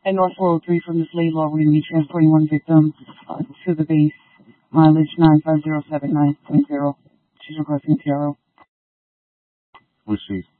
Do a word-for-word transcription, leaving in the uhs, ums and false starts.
At North four oh three from this late law, we're going to be transporting one victim uh, to the base, mileage nine five zero seven nine point zero. She's requesting T R O. Who's she?